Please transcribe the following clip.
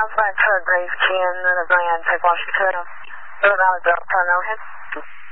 Alpha Graves 10, Atlantic, Washington. Valley Delta, no hit.